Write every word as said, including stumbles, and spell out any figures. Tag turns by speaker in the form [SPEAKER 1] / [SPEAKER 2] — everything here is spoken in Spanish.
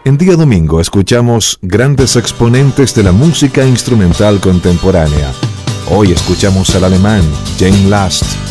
[SPEAKER 1] En día domingo escuchamos grandes exponentes de la música instrumental contemporánea. Hoy escuchamos al alemán Jane Last,